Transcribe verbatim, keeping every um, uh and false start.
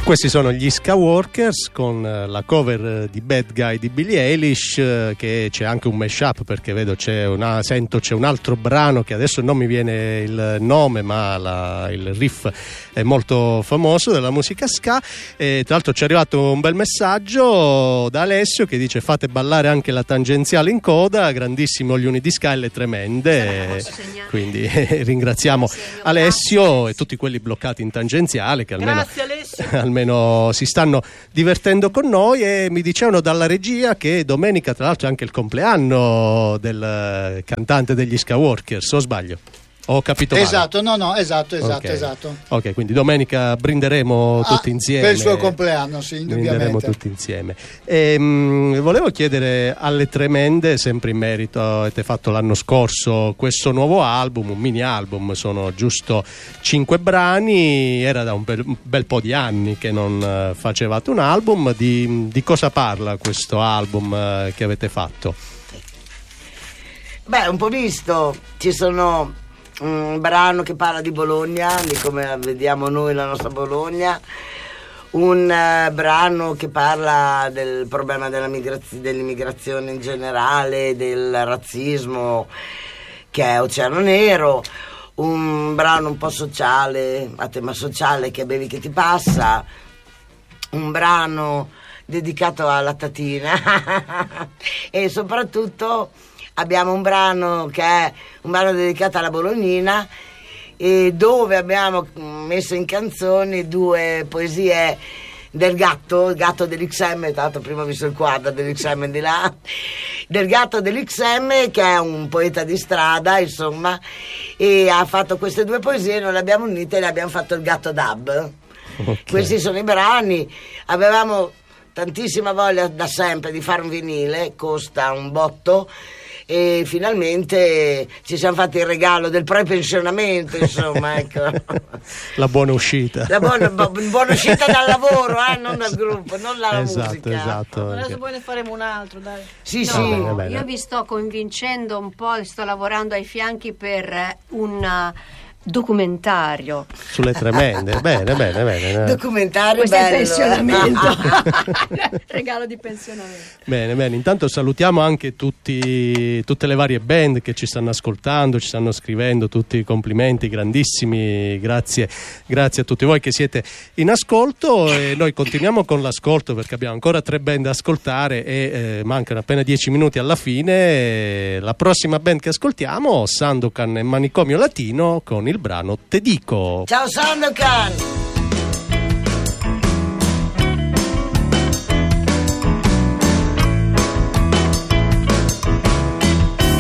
Questi sono gli Ska Workers con la cover di Bad Guy di Billie Eilish, che c'è anche un mashup, perché vedo c'è una, sento c'è un altro brano che adesso non mi viene il nome, ma la, il riff è molto famoso della musica ska. E tra l'altro ci è arrivato un bel messaggio da Alessio che dice: fate ballare anche la tangenziale in coda, grandissimo gli uni di Ska e le tremende. Quindi ringraziamo Alessio e tutti quelli bloccati in tangenziale che almeno, Grazie, Alessio. almeno si stanno divertendo con noi. E mi dicevano dalla regia che domenica tra l'altro è anche il compleanno del cantante degli Ska Workers, o sbaglio? Ho capito male? Esatto, no, no, esatto, esatto, Okay. esatto. Ok, quindi domenica brinderemo Ah, tutti insieme. per il suo compleanno, sì, Brinderemo indubbiamente. tutti insieme. E, mh, volevo chiedere alle tremende, sempre in merito, avete fatto l'anno scorso questo nuovo album, un mini album, sono giusto cinque brani, era da un bel, un bel po' di anni che non uh, facevate un album. Di, di cosa parla questo album uh, che avete fatto? Beh, un po' visto, ci sono un brano che parla di Bologna, di come vediamo noi la nostra Bologna, un uh, brano che parla del problema della migraz- dell'immigrazione in generale, del razzismo che è Oceano Nero, un brano un po' sociale, a tema sociale, che bevi che ti passa, un brano dedicato alla tatina e soprattutto abbiamo un brano che è un brano dedicato alla Bolognina, e dove abbiamo messo in canzoni due poesie del gatto, il gatto dell'X M, tanto prima ho visto il quadro dell'X M di là, del gatto dell'X M, che è un poeta di strada, insomma, e ha fatto queste due poesie, noi le abbiamo unite e le abbiamo fatto il gatto dub. Okay. Questi sono i brani. Avevamo tantissima voglia da sempre di fare un vinile, costa un botto, e finalmente ci siamo fatti il regalo del prepensionamento, insomma, ecco. La buona uscita. La buona, buona uscita dal lavoro, eh, non dal gruppo, non dalla esatto, musica. Esatto, adesso okay. poi ne faremo un altro, dai. Sì, no, sì. Bene, bene. Io vi sto convincendo un po', sto lavorando ai fianchi per un documentario Sulle tremende. Bene, bene, bene. Documentario questo è il bello. pensionamento. Regalo di pensionamento. Bene, bene. Intanto salutiamo anche tutti, tutte le varie band che ci stanno ascoltando, ci stanno scrivendo tutti i complimenti grandissimi. Grazie, grazie a tutti voi che siete in ascolto, e noi continuiamo con l'ascolto perché abbiamo ancora tre band da ascoltare e eh, mancano appena dieci minuti alla fine. E la prossima band che ascoltiamo, Sandokan e Manicomio Latino, con il brano Te dico. Ciao Sandokan!